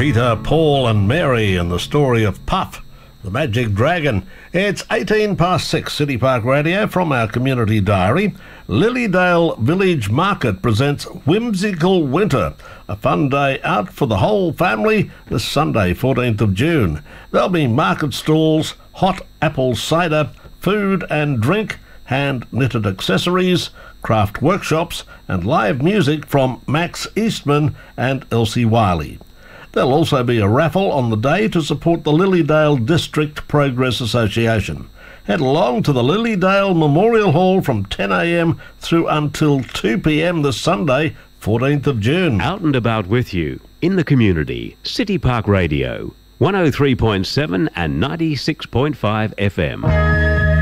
Peter, Paul and Mary and the story of Puff, the magic dragon. It's 18 past 6, City Park Radio. From our community diary, Lilydale Village Market presents Whimsical Winter, a fun day out for the whole family this Sunday, 14th of June. There'll be market stalls, hot apple cider, food and drink, hand-knitted accessories, craft workshops and live music from Max Eastman and Elsie Wiley. There'll also be a raffle on the day to support the Lilydale District Progress Association. Head along to the Lilydale Memorial Hall from 10 a.m. through until 2 p.m. this Sunday, 14th of June. Out and about with you, in the community, City Park Radio, 103.7 and 96.5 FM.